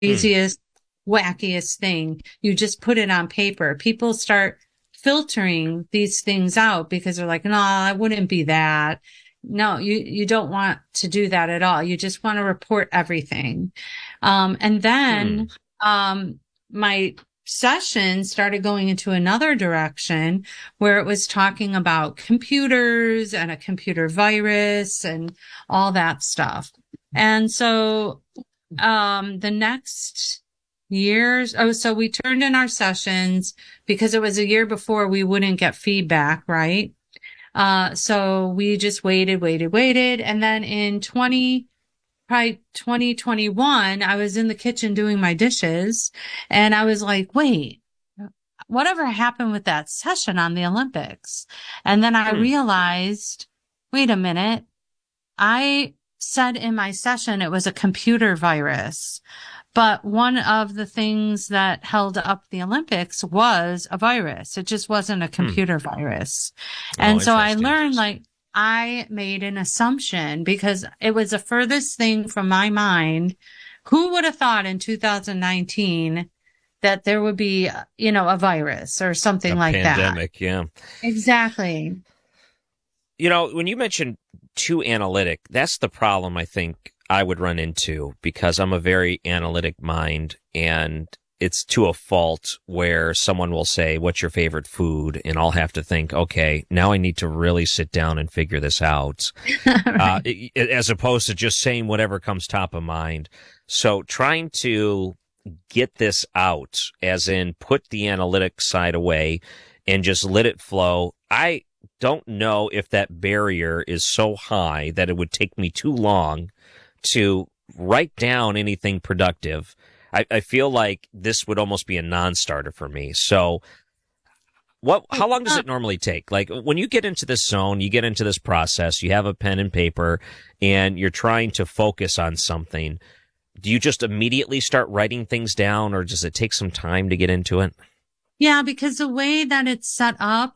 Hmm. craziest, wackiest thing. You just put it on paper. People start filtering these things out because they're like, no, I wouldn't be that. No, you don't want to do that at all. You just want to report everything. And Hmm. then, my session started going into another direction where it was talking about computers and a computer virus and all that stuff. And so, the next years, oh, so we turned in our sessions because it was a year before we wouldn't get feedback, right? So we just waited. And then in probably 2021, I was in the kitchen doing my dishes and I was like, wait, whatever happened with that session on the Olympics? And then I Hmm. realized, wait a minute. I said in my session it was a computer virus, but one of the things that held up the Olympics was a virus. It just wasn't a Hmm. computer virus. Oh, And so I interesting. learned like I made an assumption because it was the furthest thing from my mind. Who would have thought in 2019 that there would be, a virus or A something like that? pandemic, yeah. Exactly. When you mentioned too analytic, that's the problem I think I would run into because I'm a very analytic mind and it's to a fault where someone will say, "What's your favorite food?" And I'll have to think, okay, now I need to really sit down and figure this out, Right. as opposed to just saying whatever comes top of mind. So trying to get this out, as in put the analytic side away and just let it flow. I don't know if that barrier is so high that it would take me too long to write down anything productive. I feel like this would almost be a non-starter for me. So how long does it normally take? Like when you get into this zone, you get into this process, you have a pen and paper and you're trying to focus on something. Do you just immediately start writing things down or does it take some time to get into it? Yeah, because the way that it's set up,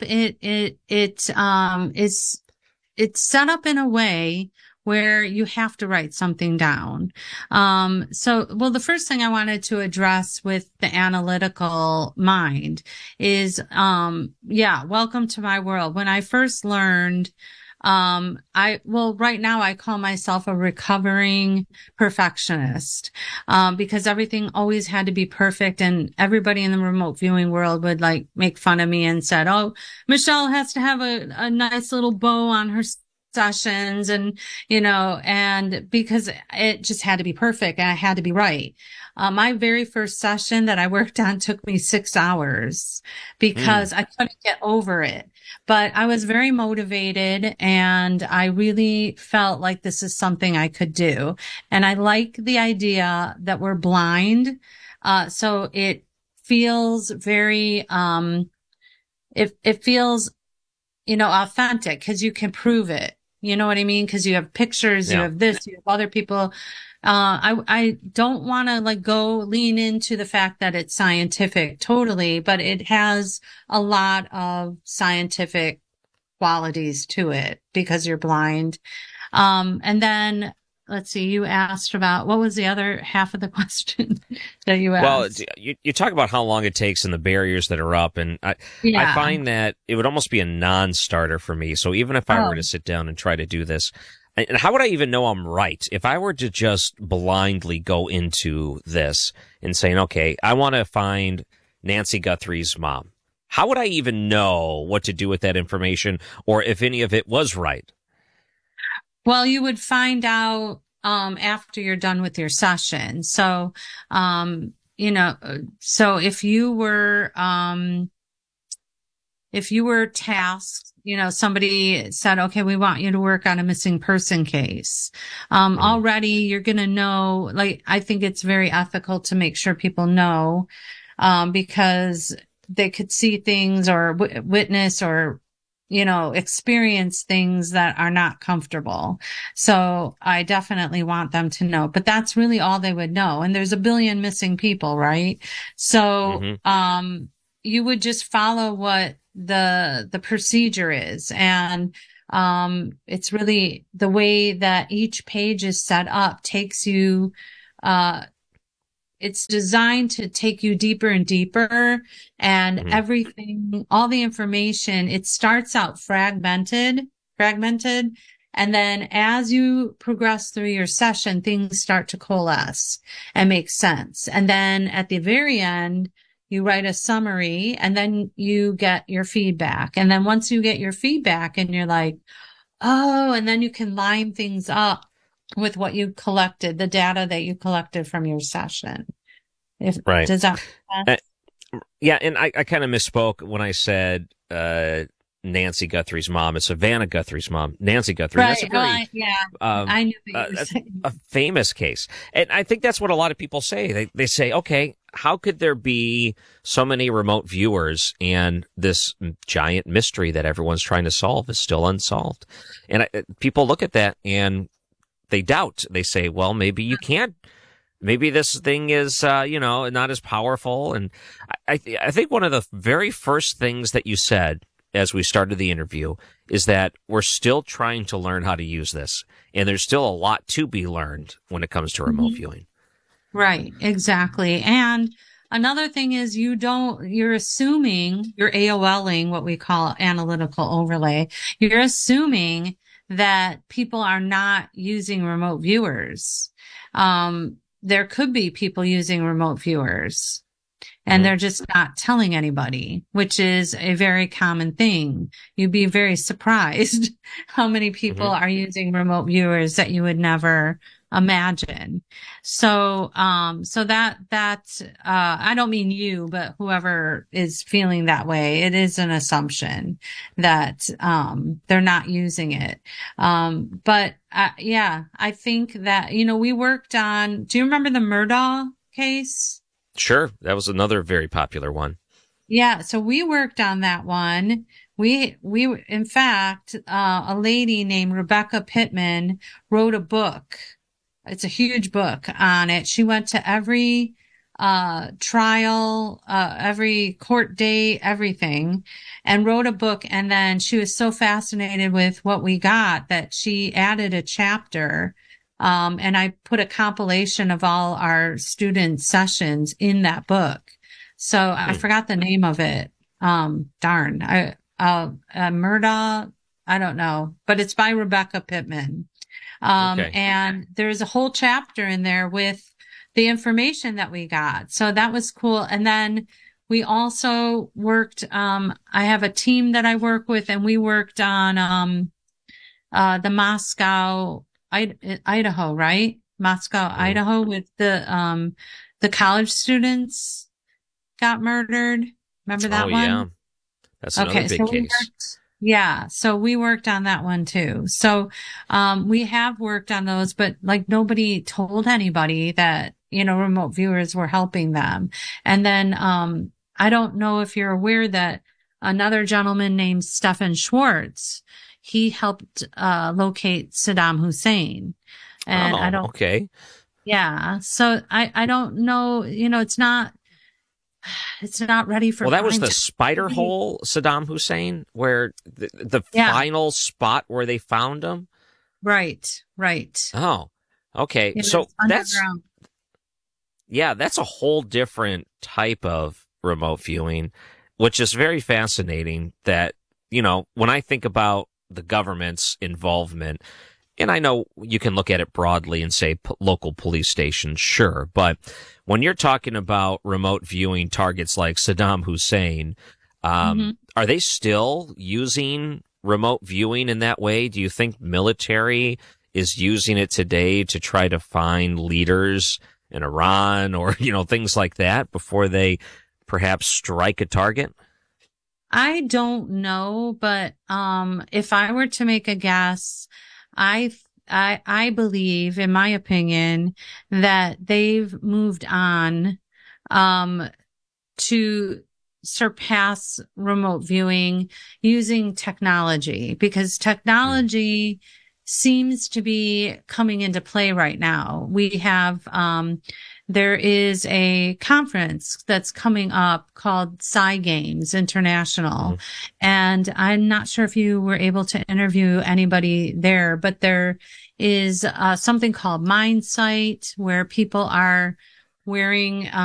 is it's set up in a way where you have to write something down. Well, the first thing I wanted to address with the analytical mind is, yeah, welcome to my world. When I first learned, right now I call myself a recovering perfectionist, because everything always had to be perfect and everybody in the remote viewing world would like make fun of me and said, oh, Michelle has to have a nice little bow on her sessions and, and because it just had to be perfect and I had to be right. My very first session that I worked on took me 6 hours Hmm. because I couldn't get over it. But I was very motivated and I really felt like this is something I could do. And I like the idea that we're blind. So it feels very, it feels, authentic because you can prove it. You know what I mean? Because you have pictures, you Yeah. have this, you have other people. I don't want to like go lean into the fact that it's scientific totally, but it has a lot of scientific qualities to it because you're blind. And then let's see, you asked about what was the other half of the question that you Well, asked? you talk about how long it takes and the barriers that are up, and I Yeah. find that it would almost be a non-starter for me. So even if I were to Oh, sit down and try to do this, and how would I even know I'm right if I were to just blindly go into this and saying, okay, I want to find Nancy Guthrie's mom? How would I even know what to do with that information or if any of it was right? well, you would find out after you're done with your session. So, so if you were tasked, somebody said, okay, we want you to work on a missing person case. Mm, Already you're going to know, like, I think it's very ethical to make sure people know, because they could see things or witness or, experience things that are not comfortable. So I definitely want them to know, but that's really all they would know. And there's a billion missing people, right? So, hmm you would just follow what the procedure is. And it's really the way that each page is set up takes you uh it's designed to take you deeper and deeper, and Mhm. everything, all the information, it starts out fragmented. And then as you progress through your session, things start to coalesce and make sense. And then at the very end, you write a summary and then you get your feedback. And then once you get your feedback and you're like, oh, and then you can line things up with what you collected, the data that you collected from your session. If Right. does that make Uh, sense? yeah, and I kind of misspoke when I said Nancy Guthrie's mom. It's Savannah Guthrie's mom, Nancy Guthrie. That's a Right. Oh, very yeah, um, I knew what you were that's saying. a famous case, and I think that's what a lot of people say. They say, okay, how could there be so many remote viewers and this giant mystery that everyone's trying to solve is still unsolved? And people look at that and they doubt. They say, well, maybe you can't. Maybe this thing is, not as powerful. And I think one of the very first things that you said as we started the interview is that we're still trying to learn how to use this. And there's still a lot to be learned when it comes to remote Mhm. viewing. Right, exactly. And another thing is you're assuming, you're AOLing, what we call analytical overlay. You're assuming that people are not using remote viewers. There could be people using remote viewers and Mhm. they're just not telling anybody, which is a very common thing. You'd be very surprised how many people Mhm. are using remote viewers that you would never imagine. So, I don't mean you, but whoever is feeling that way, it is an assumption that, they're not using it. Yeah, I think that, we worked on, do you remember the Murdaugh case? Sure. That was another very popular one. Yeah, so we worked on that one. In fact, a lady named Rebecca Pittman wrote a book. It's a huge book on it. She went to every, trial, every court date, everything, and wrote a book. And then she was so fascinated with what we got that she added a chapter. And I put a compilation of all our student sessions in that book. So I Hmm. forgot the name of it. Darn. Murdaugh, I don't know, but it's by Rebecca Pittman. Okay. And there's a whole chapter in there with the information that we got. So that was cool. And then we also worked, I have a team that I work with and we worked on, the Moscow, Idaho, right? Moscow, Mhm. Idaho with the college students got murdered. Remember Oh, that yeah. one? That's another Okay, big so case. we worked on that one too. So, we have worked on those, but like nobody told anybody that, remote viewers were helping them. And then, I don't know if you're aware that another gentleman named Stefan Schwartz, he helped, locate Saddam Hussein. And Oh, okay. yeah. So I don't know, it's not ready for Well, that was prime the time. spider hole Saddam Hussein, where the Yeah. final spot where they found him. Right. Right. Oh, okay. Yeah, So it's underground. that's a whole different type of remote viewing, which is very fascinating that, when I think about the government's involvement, and I know you can look at it broadly and say local police stations, sure, but when you're talking about remote viewing targets like Saddam Hussein, Hmm. are they still using remote viewing in that way? Do you think military is using it today to try to find leaders in Iran or, things like that before they perhaps strike a target? I don't know, but if I were to make a guess, I I believe, in my opinion, that they've moved on um to surpass remote viewing using technology because Mm. technology seems to be coming into play right now. We have, there is a conference that's coming up called Sci Games International. Mhm. And I'm not sure if you were able to interview anybody there, but there is something called MindSight where people are wearing